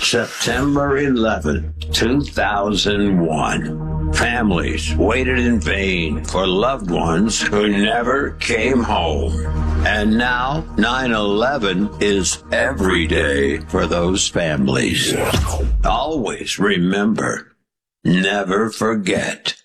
September 11th, 2001. Families waited in vain for loved ones who never came home. And now 9/11 is every day for those families. Always remember, never forget.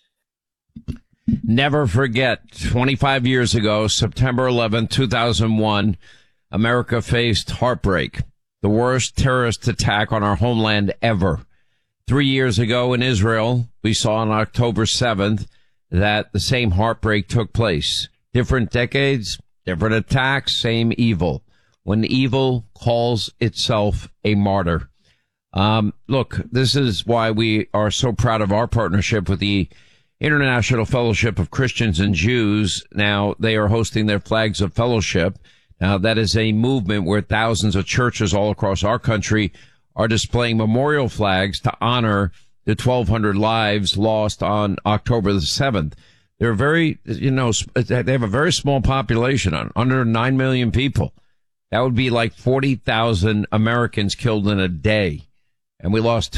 Never forget, 25 years ago, September 11, 2001, America faced heartbreak, the worst terrorist attack on our homeland ever. 3 years ago in Israel, we saw on October 7th that the same heartbreak took place. Different decades, different attacks, same evil. When evil calls itself a martyr. Look, this is why we are so proud of our partnership with the International Fellowship of Christians and Jews. Now, they are hosting their Flags of Fellowship. Now, that is a movement where thousands of churches all across our country are displaying memorial flags to honor the 1,200 lives lost on October the 7th. They're very, they have a very small population, under 9 million people. That would be like 40,000 Americans killed in a day. And we lost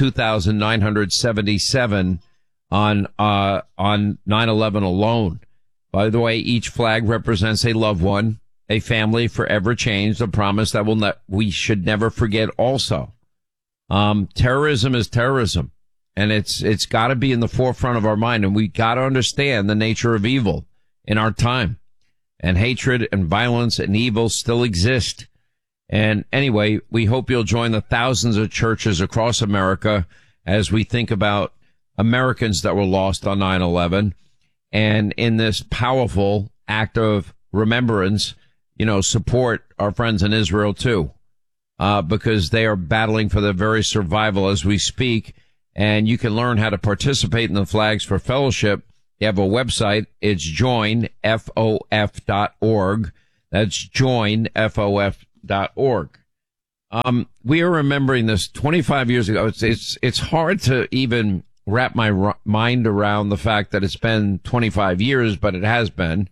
2,977 on 9/11 alone. By the way, each flag represents a loved one, a family forever changed, a promise that we should never forget also. Terrorism is terrorism, and it's got to be in the forefront of our mind, and we got to understand the nature of evil in our time. And hatred and violence and evil still exist. And anyway, we hope you'll join the thousands of churches across America as we think about Americans that were lost on 9/11, and in this powerful act of remembrance, support our friends in Israel too, because they are battling for their very survival as we speak. And you can learn how to participate in the Flags for Fellowship. They have a website. It's joinfof.org. That's joinfof.org. We are remembering this 25 years ago. It's hard to even wrap my mind around the fact that it's been 25 years, but it has been.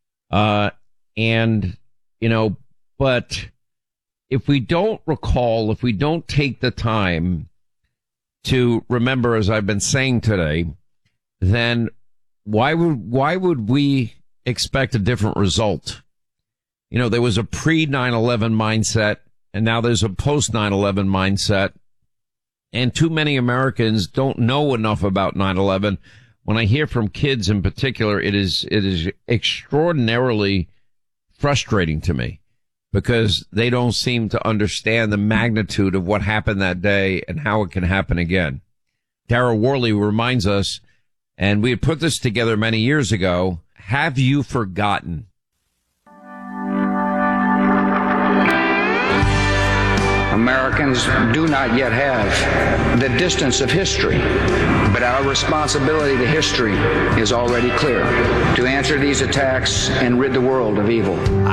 But if we don't recall, if we don't take the time to remember, as I've been saying today, then why would we expect a different result? There was a pre-9/11 mindset, and now there's a post-9/11 mindset. And too many Americans don't know enough about 9/11. When I hear from kids in particular, it is extraordinarily frustrating to me, because they don't seem to understand the magnitude of what happened that day and how it can happen again. Darrell Worley reminds us, and we had put this together many years ago, have you forgotten? Americans do not yet have the distance of history, but our responsibility to history is already clear: to answer these attacks and rid the world of evil.